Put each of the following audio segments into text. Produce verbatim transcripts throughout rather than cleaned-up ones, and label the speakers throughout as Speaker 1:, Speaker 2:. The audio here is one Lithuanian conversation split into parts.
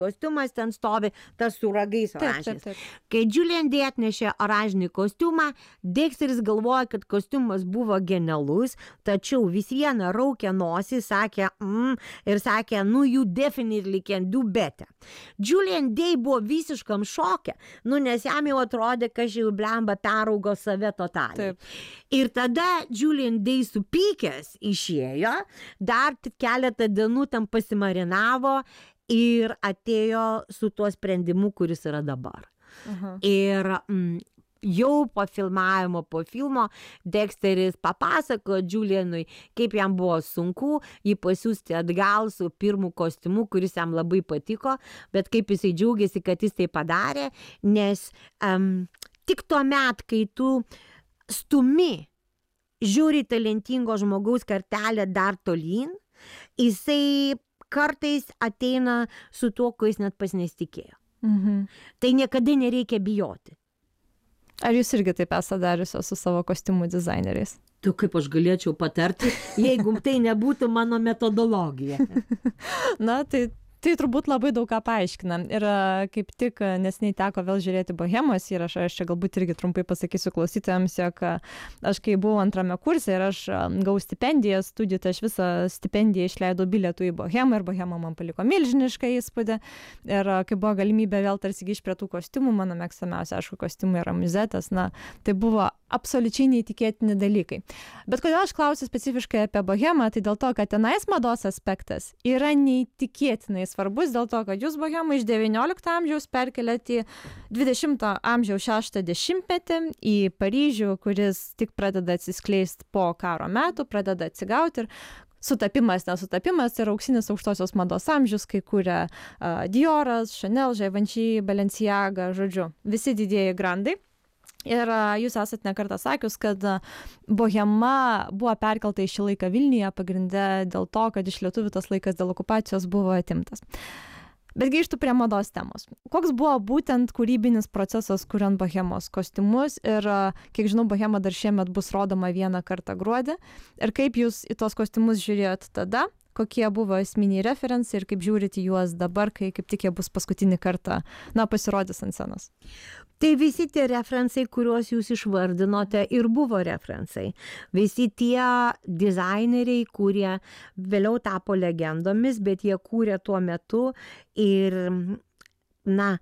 Speaker 1: kostiumas ten stovi, tas su ragais
Speaker 2: Taip, taip,
Speaker 1: oranžinis.
Speaker 2: taip.
Speaker 1: Kai Julian Day atnešė oranžinį kostiumą, Dexteris galvoja, kad kostiumas buvo genialus, tačiau vis viena raukė nosį, sakė, mm, ir sakė, nu, you definitely can do better. Julian Day buvo visiškam šoke, nu, nes jam jau atrodė, kad jau blemba peraugo save totaliai.
Speaker 2: Taip.
Speaker 1: Ir tada Julian Day supykęs išėjo, dar tik keletą dienų tam pasimarinavo ir atėjo su tuo sprendimu, kuris yra dabar.
Speaker 2: Aha.
Speaker 1: Ir mm, jau po filmavimo, po filmo, Dexteris papasakojo Julianui, kaip jam buvo sunku jį pasiųsti atgal su pirmu kostiumu, kuris jam labai patiko, bet kaip jisai džiaugiasi, kad jis tai padarė, nes um, tik tuo met, kai tu stumi, žiūri talentingo žmogaus kartelę dar tolyn, jisai kartais ateina su tuo, ko jis net pas nesitikėjo.
Speaker 2: Mhm.
Speaker 1: Tai niekada nereikia bijoti.
Speaker 2: Ar jūs irgi taip esate dariusios su savo kostiumų dizaineriais?
Speaker 1: Tu kaip aš galėčiau patarti, jeigu tai nebūtų mano metodologija.
Speaker 2: Na, tai, tai turbūt labai daug ką paaiškina. Ir a, kaip tik a, neseniai teko vėl žiūrėti Bohemos įrašą, aš čia galbūt irgi trumpai pasakysiu klausytojams, jog a, aš kai buvau antrame kurse ir aš a, gavau stipendiją studijų, tai aš visą stipendiją išleidau bilietų į Bohemą ir Bohema man paliko milžinišką įspūdį. Ir a, kai buvo galimybė vėl tarsi grįžti prie tų kostiumų, mano mėgstamiausia, aišku, kostiumai yra muzetas, na, tai buvo absoliučiai neįtikėtini dalykai. Bet kodėl aš klausiu specifiškai apie Bohemą, tai dėl to, kad tenais mados aspektas yra neįtikėtinai svarbus, dėl to, kad jūs Bohemą iš devyniolikto amžiaus perkeliate į dvidešimto amžiaus šeštą dešimtmetį į Paryžių, kuris tik pradeda atsiskleisti po karo metų, pradeda atsigauti ir sutapimas, nesutapimas yra auksinis aukštosios mados amžius, kai kuria uh, Dioras, Chanel, Givenchy, Balenciaga, žodžiu, visi didieji grandai. Ir uh, jūs esat nekartą sakius, kad uh, Bohema buvo perkelta į šį laiką Vilniuje pagrinde dėl to, kad iš lietuvių tas laikas dėl okupacijos buvo atimtas. Bet grįžtu prie mados temos. Koks buvo būtent kūrybinis procesas, kuriant Bohemos kostiumus ir, uh, kiek žinau, Bohema dar šiemet bus rodoma vieną kartą gruodį. Ir kaip jūs į tos kostiumus žiūrėjot tada? Kokie buvo esminiai referencai ir kaip žiūrite juos dabar, kai kaip tik jie bus paskutinį kartą, na, pasirodys ant scenos?
Speaker 1: Tai visi tie referencai, kuriuos jūs išvardinote, ir buvo referencai. Visi tie dizaineriai, kurie vėliau tapo legendomis, bet jie kūrė tuo metu ir, na,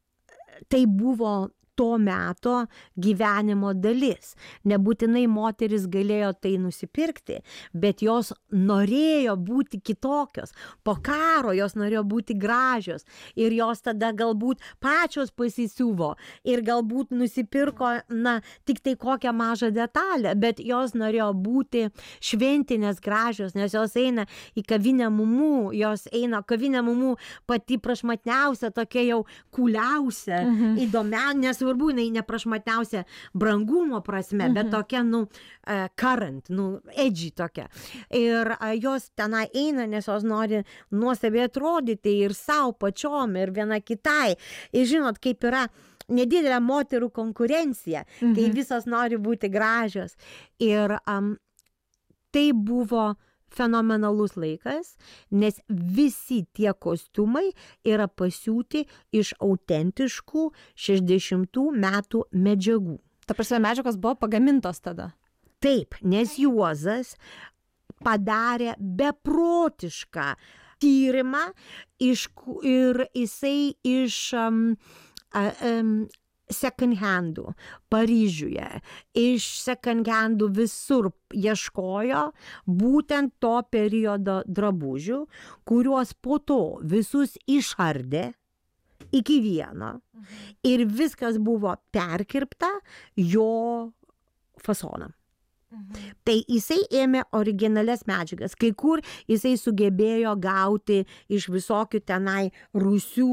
Speaker 1: tai buvo to meto gyvenimo dalis. Nebūtinai moteris galėjo tai nusipirkti, bet jos norėjo būti kitokios. Po karo jos norėjo būti gražios ir jos tada galbūt pačios pasisiuvo ir galbūt nusipirko, na, tik tai kokią mažą detalę, bet jos norėjo būti šventinės gražios, nes jos eina į kavinę Mumu, jos eina kavinę Mumu pati prašmatniausia, tokia jau kuliausia, mhm. įdomia, nes svarbu, jinai neprašmatniausia brangumo prasme, mhm. bet tokia, nu, uh, current, nu, edgy tokia. Ir uh, jos tenai eina, nes jos nori nuostabiai atrodyti ir savo pačiom, ir viena kitai. Ir žinot, kaip yra nedidelė moterų konkurencija, mhm. kai visos nori būti gražios. Ir um, tai buvo fenomenalus laikas, nes visi tie kostiumai yra pasiūti iš autentiškų šešiasdešimtų metų medžiagų.
Speaker 2: Ta prasme, medžiagos buvo pagamintos tada?
Speaker 1: Taip, nes Juozas padarė beprotišką tyrimą iš, ir jisai iš um, um, second handų Paryžiuje, iš second handų visur ieškojo būtent to periodo drabužių, kuriuos po to visus išardė iki vieno ir viskas buvo perkirpta jo fasonam. Mhm. Tai jisai ėmė originalias medžiagas, kai kur jisai sugebėjo gauti iš visokių tenai rūsių,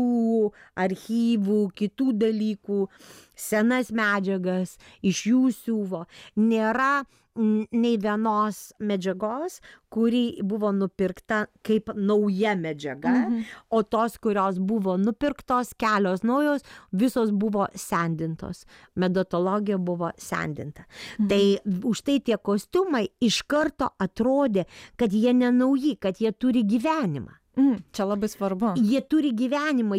Speaker 1: archyvų, kitų dalykų, senas medžiagas, iš jų siuvo. Nėra nei vienos medžiagos, kuri buvo nupirkta kaip nauja medžiaga, mhm. o tos, kurios buvo nupirktos, kelios naujos, visos buvo sendintos. Metodologija buvo sendinta. Mhm. Tai už tai tie kostiumai iš karto atrodė, kad jie nenauji, kad jie turi gyvenimą.
Speaker 2: Mm, čia labai svarbu.
Speaker 1: Jie turi gyvenimą.